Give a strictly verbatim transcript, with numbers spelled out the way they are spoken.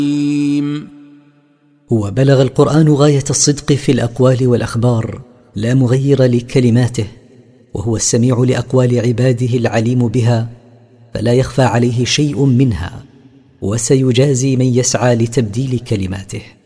وبلغ القرآن غاية الصدق في الأقوال والأخبار لا مغير لكلماته، وهو السميع لأقوال عباده العليم بها، فلا يخفى عليه شيء منها، وسيجازي من يسعى لتبديل كلماته.